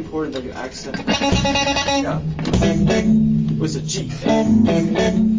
important that you accent Yeah. with a G.